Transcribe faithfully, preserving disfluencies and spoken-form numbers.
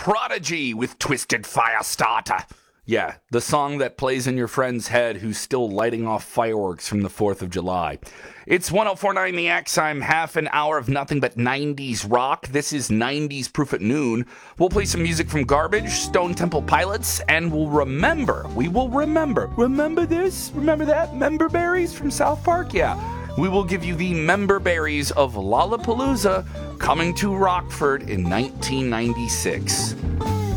Prodigy with Twisted Firestarter. Yeah, the song that plays in your friend's head who's still lighting off fireworks from the fourth of July. It's one oh four point nine The X. I'm half an hour of nothing but nineties rock. This is nineties Proof at Noon. We'll play some music from Garbage, Stone Temple Pilots, and we'll remember, we will remember, remember this? Remember that? Member Berries from South Park? Yeah. We will give you the member berries of Lollapalooza coming to Rockford in nineteen ninety-six.